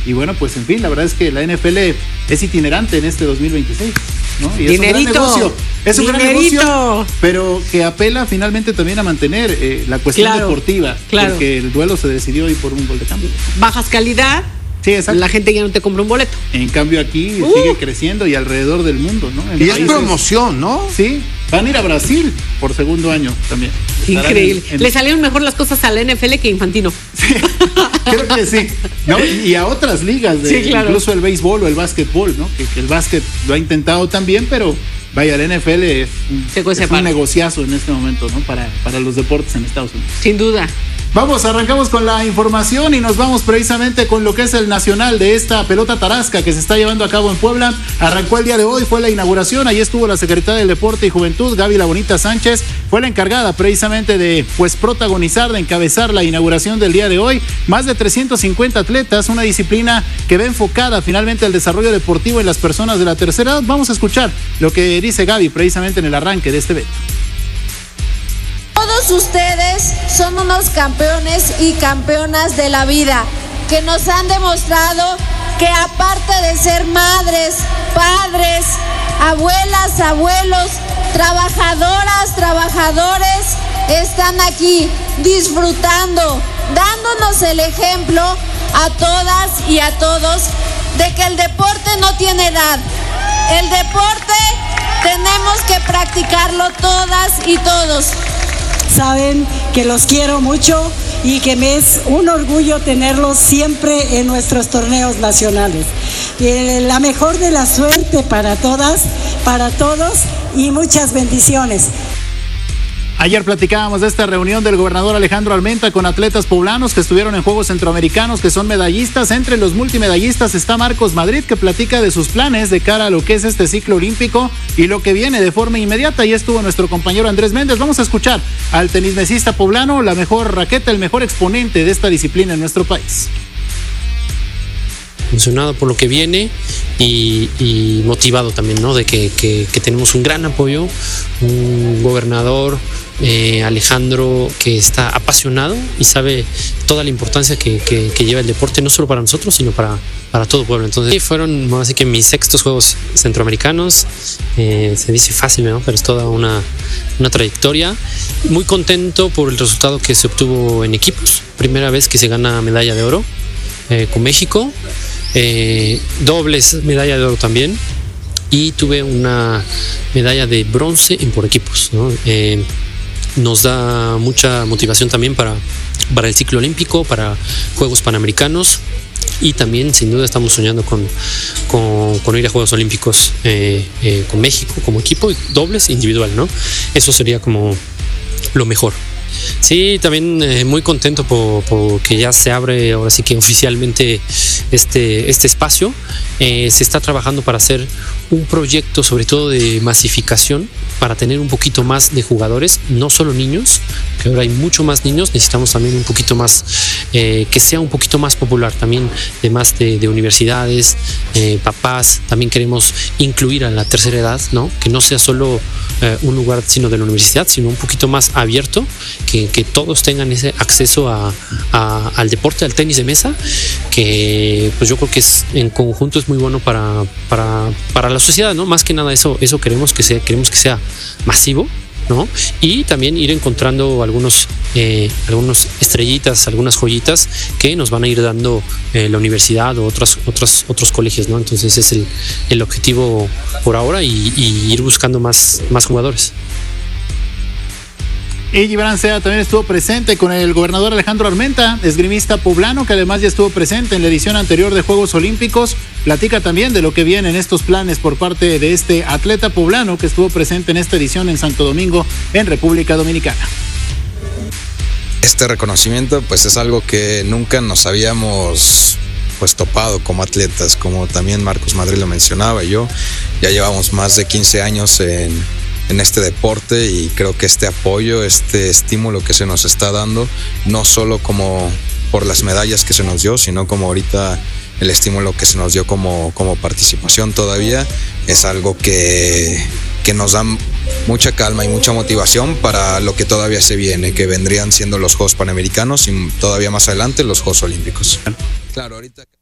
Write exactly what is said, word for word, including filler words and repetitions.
Y bueno, pues en fin, la verdad es que la N F L es itinerante en este dos mil veintiséis, ¿no? Y Dinerito, es un gran negocio, es un dinerito. gran negocio, pero que apela finalmente también a mantener eh, la cuestión claro, deportiva, claro. porque el duelo se decidió hoy por un gol de cambio. Bajas calidad, sí, exacto. La gente ya no te compra un boleto. En cambio aquí uh. sigue creciendo y alrededor del mundo, ¿no? En y países, es promoción, ¿no? Sí, van a ir a Brasil por segundo año también. Increíble. En, en... Le salieron mejor las cosas a la N F L que a Infantino. Sí, creo que sí. ¿No? Y a otras ligas, de, sí, claro. Incluso el béisbol o el básquetbol, ¿no? Que, que el básquet lo ha intentado también, pero vaya, la N F L es, es un negociazo en este momento, ¿no? Para, para los deportes en Estados Unidos. Sin duda. Vamos, arrancamos con la información y nos vamos precisamente con lo que es el nacional de esta pelota tarasca que se está llevando a cabo en Puebla. Arrancó el día de hoy, fue la inauguración, ahí estuvo la secretaria del Deporte y Juventud, Gaby La Bonita Sánchez, fue la encargada precisamente de pues protagonizar, de encabezar la inauguración del día de hoy. Más de trescientos cincuenta atletas, una disciplina que va enfocada finalmente al desarrollo deportivo en las personas de la tercera edad. Vamos a escuchar lo que dice Gaby precisamente en el arranque de este evento. Todos ustedes son unos campeones y campeonas de la vida que nos han demostrado que aparte de ser madres, padres, abuelas, abuelos, trabajadoras, trabajadores, están aquí disfrutando, dándonos el ejemplo a todas y a todos de que el deporte no tiene edad. El deporte tenemos que practicarlo todas y todos. Saben que los quiero mucho y que me es un orgullo tenerlos siempre en nuestros torneos nacionales. Eh, la mejor de la suerte para todas, para todos y muchas bendiciones. Ayer platicábamos de esta reunión del gobernador Alejandro Armenta con atletas poblanos que estuvieron en Juegos Centroamericanos, que son medallistas. Entre los multimedallistas está Marcos Madrid, que platica de sus planes de cara a lo que es este ciclo olímpico y lo que viene de forma inmediata. Ahí estuvo nuestro compañero Andrés Méndez. Vamos a escuchar al tenismesista poblano, la mejor raqueta, el mejor exponente de esta disciplina en nuestro país. Emocionado por lo que viene y, y motivado también, ¿no? De que, que, que tenemos un gran apoyo, un gobernador, eh, Alejandro, que está apasionado y sabe toda la importancia que, que, que lleva el deporte, no solo para nosotros, sino para, para todo Puebla. Entonces, sí, fueron así que mis sextos Juegos Centroamericanos, eh, se dice fácil, ¿no? Pero es toda una, una trayectoria. Muy contento por el resultado que se obtuvo en equipos, primera vez que se gana medalla de oro eh, con México. Eh, dobles medalla de oro también y tuve una medalla de bronce en por equipos, ¿no? Eh, nos da mucha motivación también para, para el ciclo olímpico, para Juegos Panamericanos y también sin duda estamos soñando con, con, con ir a Juegos Olímpicos eh, eh, con México como equipo y dobles individual, ¿no? Eso sería como lo mejor. Sí, también eh, muy contento por, por que ya se abre ahora sí que oficialmente este, este espacio. Eh, se está trabajando para hacer un proyecto sobre todo de masificación para tener un poquito más de jugadores, no solo niños, que ahora hay mucho más niños, necesitamos también un poquito más, eh, que sea un poquito más popular también, de más de, de universidades, eh, papás, también queremos incluir a la tercera edad, ¿no? Que no sea solo eh, un lugar sino de la universidad, sino un poquito más abierto, que, que todos tengan ese acceso a, a, al deporte, al tenis de mesa, que pues yo creo que es, en conjunto es muy bueno para, para, para la sociedad, ¿no? Más que nada eso, eso queremos que sea, queremos que sea masivo, ¿no? Y también ir encontrando algunos, eh, algunos estrellitas, algunas joyitas que nos van a ir dando eh, la universidad o otras, otras, otros colegios, ¿no? Entonces ese es el, el objetivo por ahora y, y ir buscando más, más jugadores. Y Gibran Sea también estuvo presente con el gobernador Alejandro Armenta, esgrimista poblano, que además ya estuvo presente en la edición anterior de Juegos Olímpicos. Platica también de lo que viene en estos planes por parte de este atleta poblano que estuvo presente en esta edición en Santo Domingo, en República Dominicana. Este reconocimiento pues es algo que nunca nos habíamos pues topado como atletas, como también Marcos Madrid lo mencionaba, y yo ya llevamos más de quince años en en este deporte y creo que este apoyo, este estímulo que se nos está dando, no solo como por las medallas que se nos dio, sino como ahorita el estímulo que se nos dio como, como participación todavía, es algo que, que nos da mucha calma y mucha motivación para lo que todavía se viene, que vendrían siendo los Juegos Panamericanos y todavía más adelante los Juegos Olímpicos. Claro, ahorita...